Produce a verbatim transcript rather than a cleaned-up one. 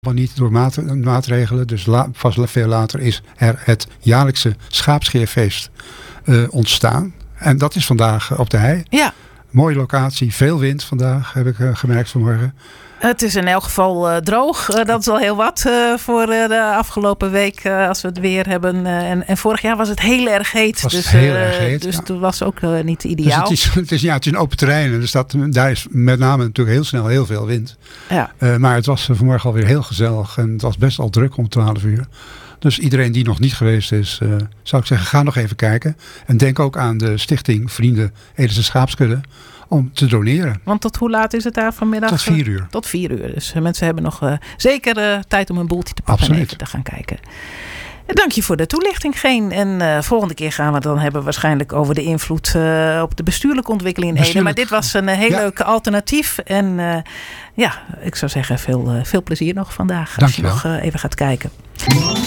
Maar niet door maat, maatregelen. Dus la, vast veel later is er het jaarlijkse schaapscheerfeest uh, ontstaan. En dat is vandaag op de hei. Ja. Mooie locatie, veel wind vandaag, heb ik uh, gemerkt vanmorgen. Het is in elk geval uh, droog. Uh, dat is al heel wat uh, voor uh, de afgelopen week uh, als we het weer hebben. Uh, en, en vorig jaar was het heel erg heet. Was dus heel uh, erg heet, dus ja. het was ook uh, niet ideaal. Dus het is, het is, ja, het is een open terrein. Dus dat, daar is met name natuurlijk heel snel heel veel wind. Ja. Uh, maar het was vanmorgen alweer heel gezellig. En het was best al druk om twaalf uur. Dus iedereen die nog niet geweest is, uh, zou ik zeggen, ga nog even kijken. En denk ook aan de stichting Vrienden Edelse Schaapskudde om te doneren. Want tot hoe laat is het daar vanmiddag? Tot vier uur. Tot vier uur. Dus uh, mensen hebben nog uh, zeker uh, tijd om een boeltje te pakken. Absoluut. En even te gaan kijken. Dank je voor de toelichting, Geen. En uh, volgende keer gaan we het dan hebben waarschijnlijk over de invloed uh, op de bestuurlijke ontwikkeling in Ede. Maar dit was een uh, heel ja. leuk alternatief. En uh, ja, ik zou zeggen veel, uh, veel plezier nog vandaag. Als Dank je je wel. nog uh, even gaat kijken.